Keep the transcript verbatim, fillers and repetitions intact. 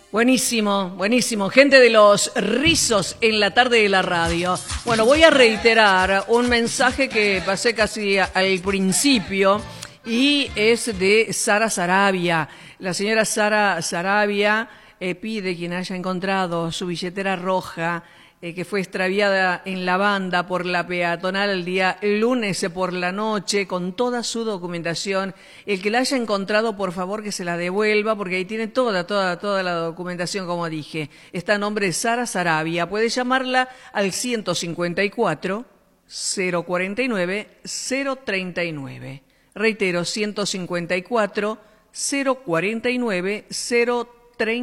Buenísimo, buenísimo. Gente de los rizos en la tarde de la radio. Bueno, voy a reiterar un mensaje que pasé casi al principio y es de Sara Sarabia. La señora Sara Sarabia eh, pide quien haya encontrado su billetera roja eh, que fue extraviada en la banda por la peatonal el día lunes por la noche con toda su documentación. El que la haya encontrado, por favor, que se la devuelva porque ahí tiene toda, toda, toda la documentación, como dije. Está a nombre de Sara Sarabia. Puede llamarla al ciento cincuenta y cuatro, cero cuarenta y nueve, cero treinta y nueve. Reitero, ciento cincuenta y cuatro, cero cuarenta y nueve, cero